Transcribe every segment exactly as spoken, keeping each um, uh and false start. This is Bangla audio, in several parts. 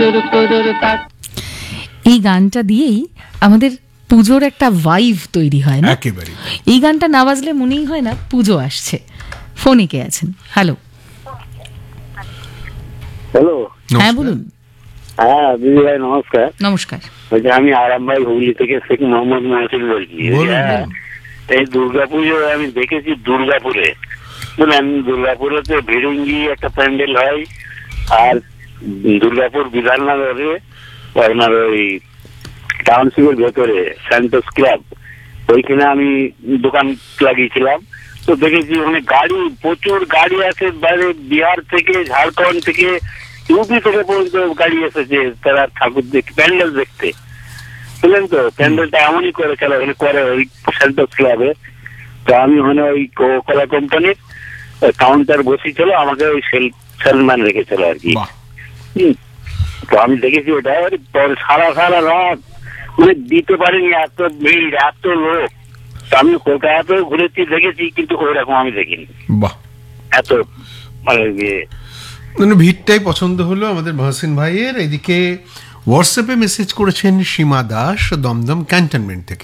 এই গানটা দিয়েই আমাদের পুজোর একটা ভাইব তৈরি হয় না? একেবারে। এই গানটা না বাজলে মনেই হয় না পুজো আসছে। ফোনে কে আছেন? হ্যালো। হ্যালো, হ্যাঁ বলুন। হ্যাঁ দিদি ভাই নমস্কার। নমস্কার। আমি আরাম ভাই হুগলি থেকে শেখ মোহাম্মদ মহসিন বলছি। হ্যাঁ, এই দুর্গাপুজো আমি দেখেছি দুর্গাপুরে, বুঝলেন, দুর্গাপুরে তো ভিড়ঙ্গি একটা প্যান্ডেল হয়, আর দুর্গাপুর বিধাননগরে আপনার ওই টাউনশিপের ভেতরে স্যান্টোস ক্লাব, ওইখানে আমি দোকান লাগিয়েছিলাম। তো দেখেছি অনেক গাড়ি, প্রচুর গাড়ি আছে, বাইরে বিহার থেকে, ঝাড়খণ্ড থেকে, ইউপি থেকে পর্যন্ত গাড়ি এসেছে তারা ঠাকুর দেখতে, প্যান্ডেল দেখতে, বুঝলেন তো। প্যান্ডেলটা এমনই করে খেলা ওখানে করে ওই স্যান্টোস ক্লাবে। তো আমি ওখানে ওই কোকা কোম্পানির কাউন্টার বসেছিল, আমাকে ওই সেল সেলম্যান রেখেছিল আর কি। তো আমি দেখেছি ওটা সারা সারা রাত মানে দিতে পারিনি, এত ভিড়, এত লোক। আমি কলকাতাতেও ঘুরেছি, দেখেছি, কিন্তু ওইরকম আমি দেখিনি। বাহ, এত মানে মানে ভিড়টাই পছন্দ হলো আমাদের মহসিন ভাইয়ের। এদিকে হোয়াটসঅ্যাপে মেসেজ করেছেন সীমা দাস দমদম ক্যান্টনমেন্ট থেকে।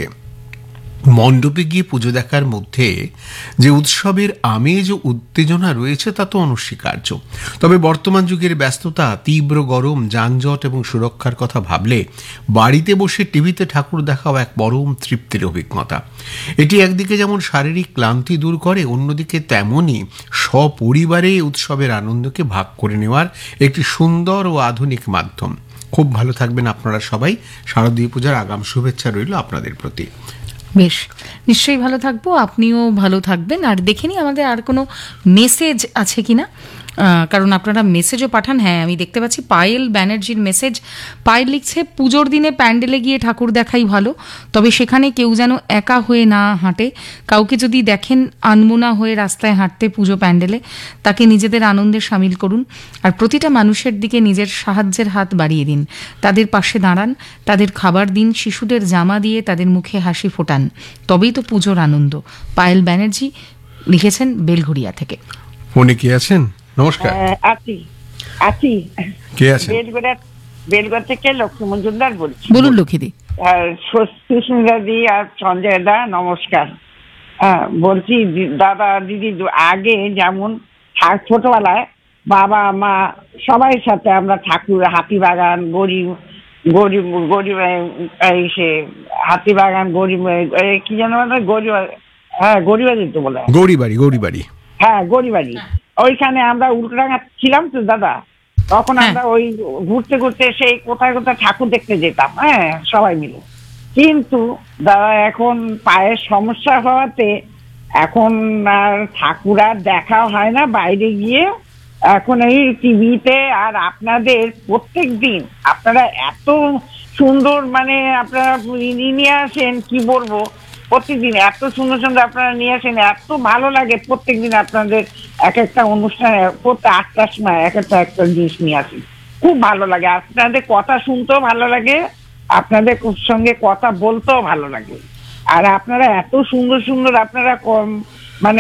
মণ্ডপে গিয়ে পুজো দেখার মধ্যে যে উৎসবের আমেজ ও উত্তেজনা রয়েছে তা তো অনস্বীকার্য। তবে বর্তমান যুগের ব্যস্ততা, তীব্র গরম, যানজট এবং সুরক্ষার কথা ভাবলে বাড়িতে বসে টিভিতে ঠাকুর দেখাও এক পরম তৃপ্তির অভিজ্ঞতা। এটি একদিকে যেমন শারীরিক ক্লান্তি দূর করে, অন্যদিকে তেমনই সপরিবারে উৎসবের আনন্দকে ভাগ করে নেওয়ার একটি সুন্দর ও আধুনিক মাধ্যম। খুব ভালো থাকবেন আপনারা সবাই। শারদীয় পূজার আগাম শুভেচ্ছা রইল আপনাদের প্রতি। বেশ, নিশ্চয়ই ভালো থাকবো, আপনিও ভালো থাকবেন। আর দেখে নিই আমাদের আর কোনো মেসেজ আছে কিনা, কারণ আপনারা মেসেজও পাঠান। হ্যাঁ, আমি দেখতে পাচ্ছি পায়েল ব্যানার্জির মেসেজ। পায়েল লিখছে, পুজোর দিনে প্যান্ডেলে গিয়ে ঠাকুর দেখাই ভালো, তবে সেখানে কেউ যেন একা হয়ে না হাঁটে। কাউকে যদি দেখেন আনমোনা হয়ে রাস্তায় হাঁটতে পুজো প্যান্ডেলে, তাকে নিজেদের আনন্দে সামিল করুন। আর প্রতিটা মানুষের দিকে নিজের সাহায্যের হাত বাড়িয়ে দিন, তাদের পাশে দাঁড়ান, তাদের খাবার দিন, শিশুদের জামা দিয়ে তাদের মুখে হাসি ফোটান, তবেই তো পুজোর আনন্দ। পায়েল ব্যানার্জি লিখেছেন বেলঘড়িয়া থেকে। ফোনে কে আছেন? নমস্কার। আছি আছি কে আছেন? বেলগড়া বেলগড় থেকে লক্ষ্মী মজুমদার বলছি। বলুন লক্ষ্মীদি। সুস্মিতা দি আর সঞ্জয় দা নমস্কার। হ্যাঁ বলছি দাদা দিদি, আগে যেমন ছোটবেলায় বাবা মা সবাই সাথে আমরা ঠাকুর, হাতিবাগান, গরিব গরিব গরিব সে হাতিবাগান, গরিব কি যেন গরিব, হ্যাঁ গরিবাড়ি তো বলে, গৌরীবাড়ি, গৌরীবাড়ি, হ্যাঁ গরিবাড়ি, ওইখানে আমরা উল্টোডাঙ্গা ছিলাম তো দাদা, তখন আমরা ওই ঘুরতে ঘুরতে সেই কোথায় কোথায় ঠাকুর দেখতে যেতাম, হ্যাঁ সবাই মিলে। কিন্তু দাদা এখন পায়ের সমস্যা হওয়াতে এখন আর ঠাকুর আর দেখা হয় না বাইরে গিয়ে, এখন এই টিভিতে। আর আপনাদের প্রত্যেক দিন আপনারা এত সুন্দর মানে আপনারা নিয়ে আসেন, কি বলবো, প্রত্যেকদিন এত সুন্দর সুন্দর আপনারা নিয়ে আসেন, এত ভালো লাগে প্রত্যেকদিন আপনাদের এক একটা অনুষ্ঠানে, প্রত্যেক আটটার সময় এক একটা একটা জিনিস নিয়ে আসেন, খুব ভালো লাগে। আপনাদের কথা শুনতেও ভালো লাগে, আপনাদের সঙ্গে কথা বলতেও ভালো লাগে। আর আপনারা এত সুন্দর সুন্দর আপনারা মানে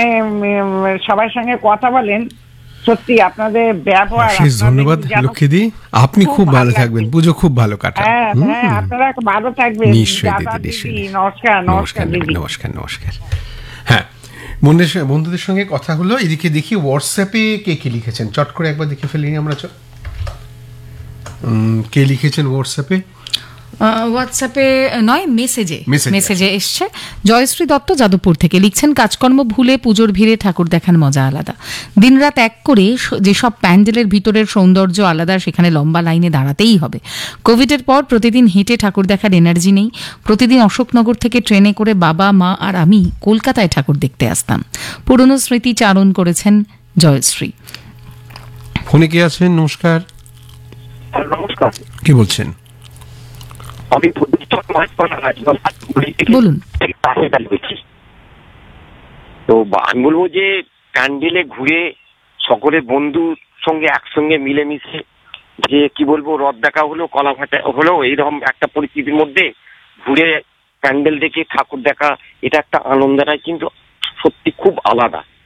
সবার সঙ্গে কথা বলেন, সত্যি আপনাদের ব্যবহার। ধন্যবাদ লক্ষ্মীদি, আপনি খুব ভালো থাকবেন, পুজো খুব ভালো কাটান। হ্যাঁ হ্যাঁ, আপনারা ভালো থাকবেন। নিশ্চয়ই দিদি, নিশ্চয়ই। নমস্কার নমস্কার নমস্কার নমস্কার। হ্যাঁ, বন্ধুদের সঙ্গে কথা হলো। এদিকে দেখি হোয়াটসঅ্যাপে কে কি লিখেছেন, চট করে একবার দেখে ফেলিনি আমরা। কে লিখেছেন হোয়াটসঅ্যাপে? হোয়াটসঅ্যাপে নয়, মেসেজে মেসেজে এসছে। জয়শ্রী দত্ত যাদবপুর থেকে লিখছেন, কাজকর্ম ভুলে পুজোর ভিড়ে ঠাকুর দেখার মজা আলাদা। দিনরাত এক করে যেসব প্যান্ডেলের ভিতরের সৌন্দর্য আলাদা, সেখানে লম্বা লাইনে দাঁড়াতেই হবে। কোভিডের পর প্রতিদিন হেঁটে ঠাকুর দেখার এনার্জি নেই। প্রতিদিন অশোকনগর থেকে ট্রেনে করে বাবা মা আর আমি কলকাতায় ঠাকুর দেখতে আসতাম। পুরনো স্মৃতি চারণ করেছেন জয়শ্রী। ফোনে কে আছেন? নমস্কার। নমস্কার, কি বলছেন? আমি বলুন। তো আমি বলবো যে প্যান্ডেলে ঘুরে সকলে বন্ধুর সঙ্গে একসঙ্গে মিলেমিশে যে কি বলবো রথ দেখা হলো, কলা ফাটা হলো, এইরকম একটা পরিস্থিতির মধ্যে ঘুরে প্যান্ডেল দেখে ঠাকুর দেখা, এটা একটা আনন্দ, কিন্তু সত্যি খুব আলাদা।